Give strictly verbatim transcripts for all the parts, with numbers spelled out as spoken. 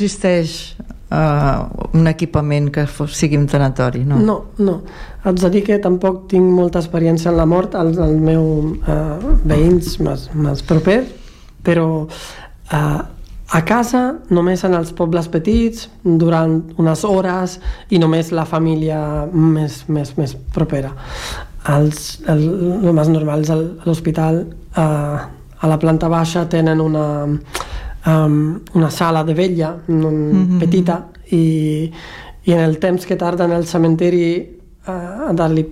existeix uh, un equipament que sigui un tanatori, no? No, no. Haig de dir que tampoc tinc molta experiència en la mort als al meu uh, veïns més, més propers, però uh, a casa, només en els pobles petits, durant unes hores, i només la família més, més, més propera. Els, el, el més normal és a l'hospital, uh, a la planta baixa tenen una, um, una sala de vetlla mm-hmm. petita, i, i en el temps que tarda en el cementeri uh, a dar-li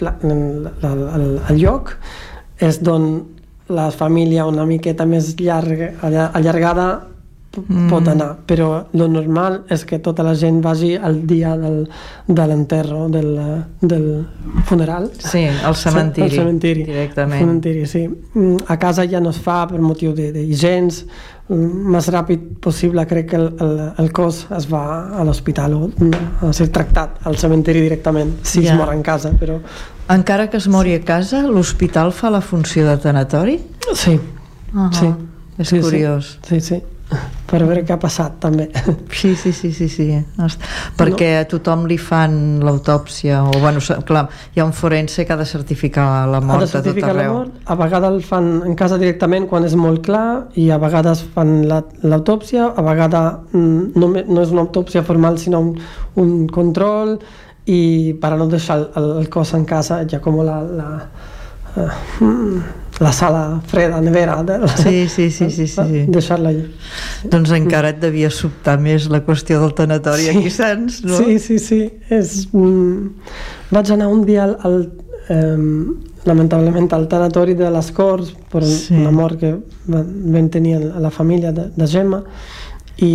el lloc és d'on la família una miqueta més llarga, allargada Mm. pot anar, però lo normal és que tota la gent vagi al dia del, de l'enterro, del, del funeral. Sí, al cementiri, al cementiri directament. Cementiri, sí. A casa ja no es fa per motiu d'higiene, més ràpid possible. Crec que el, el, el cos es va a l'hospital o a ser tractat al cementiri directament, si ja. es mor en casa, però... Encara que es mori a casa, l'hospital fa la funció de tanatori? Sí. Uh-huh. Sí. És sí, curiós. Sí, sí. sí. Per veure què ha passat, també. Sí, sí, sí, sí, sí. Perquè a tothom li fan l'autòpsia, o bueno, clar, hi ha un forense que ha de certificar la mort a tot arreu. A vegades el fan en casa directament quan és molt clar, i a vegades fan l'autòpsia, a vegades no, no és una autòpsia formal, sinó un, un control, i per a no deixar el, el cos en casa, ja com la... la uh, la sala freda, nevera de... sí, sí, sí, sí, sí. deixar-la allà. Doncs encara et devia sobtar més la qüestió del tanatori sí. aquí Sants, no? Sí, sí, sí. És, mm, vaig anar un dia al, al eh, lamentablement al tanatori de les Corts per sí. una mort que vam tenir a la família de, de Gemma, i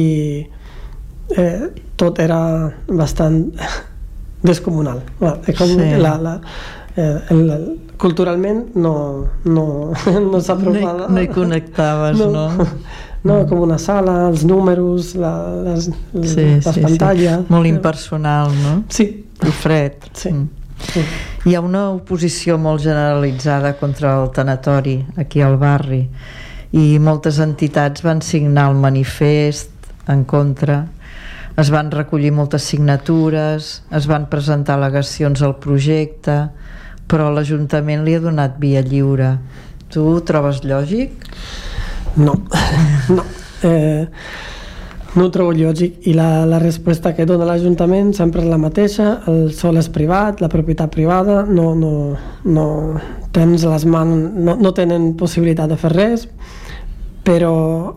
eh, tot era bastant descomunal. Com sí. la, la, eh, el, el, culturalment no, no, no s'aprovava. No, no hi connectaves, no? No, no com una sala, els números, la, les, sí, les sí, pantalles. Sí. Molt impersonal, no? Sí. I fred. Sí. Mm. sí. Hi ha una oposició molt generalitzada contra el tanatori aquí al barri, i moltes entitats van signar el manifest en contra. Es van recollir moltes signatures, es van presentar al·legacions al projecte, però l'Ajuntament li ha donat via lliure. Tu ho trobes lògic? No, no. Eh, no ho trobo lògic, i la, la resposta que dona l'Ajuntament sempre és la mateixa: el sòl és privat, la propietat privada, no, no, no tens les mans, no, no tenen possibilitat de fer res, però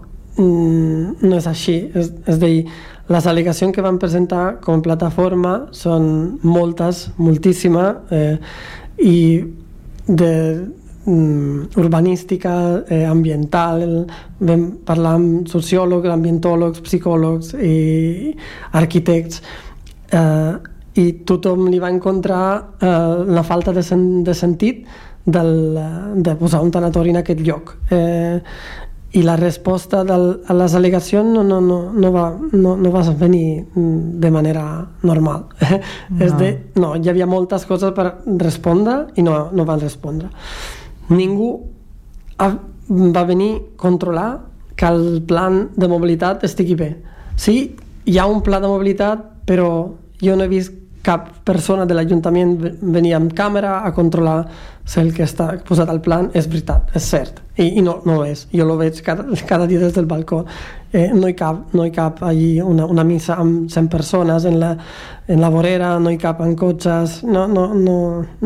mm, no és així. És, és a dir, les al·legacions que van presentar com a plataforma són moltes, moltíssimes, eh, i de um, urbanística, eh, ambiental, vam parlar amb sociòlegs, ambientòlegs, psicòlegs i arquitectes, eh, i tothom li va encontrar eh, la falta de, sen de sentit del, de posar un tanatori en aquest lloc. Eh, i la resposta del, a les al·legacions no, no, no, no, va, no, no va venir de manera normal. No. És de, no, hi havia moltes coses per respondre i no, no van respondre. Ningú ha, va venir a controlar que el plan de mobilitat estigui bé. Sí, hi ha un pla de mobilitat, però jo no he vist cap persona de l'Ajuntament venir amb càmera a controlar si el que està posat al plan és veritat, és cert, i, i no, no és. Jo lo veig cada, cada dia des del balcó. Eh, no hi cap, no hi cap allí una, una missa amb cent persones en la, en la vorera, no hi cap en cotxes, no, no, no,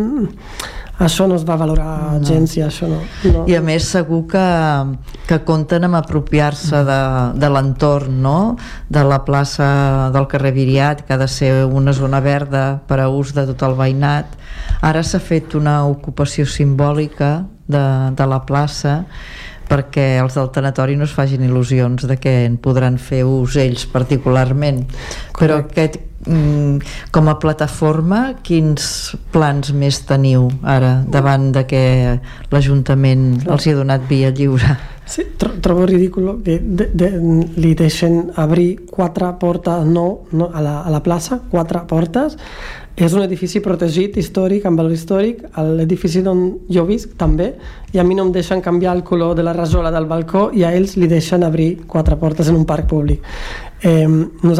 això no es va valorar no. gens, i això no, no. I a més segur que, que compten amb apropiar-se de, de l'entorn, no? De la plaça del carrer Viriat, que ha de ser una zona verda per a ús de tot el veïnat. Ara s'ha fet una ocupació simbòlica de, de la plaça, perquè els del tanatori no es facin il·lusions de que en podran fer ús ells particularment. Correcte. Però aquest, com a plataforma, quins plans més teniu ara davant de que l'Ajuntament els hi ha donat via lliure? Sí, tro trobo ridícul que de, de, li deixen obrir quatre portes nou no, a, la, a la plaça, quatre portes. És un edifici protegit històric, amb valor històric, l'edifici on jo visc també, i a mi no em deixen canviar el color de la rajola del balcó, i a ells li deixen obrir quatre portes en un parc públic. Eh,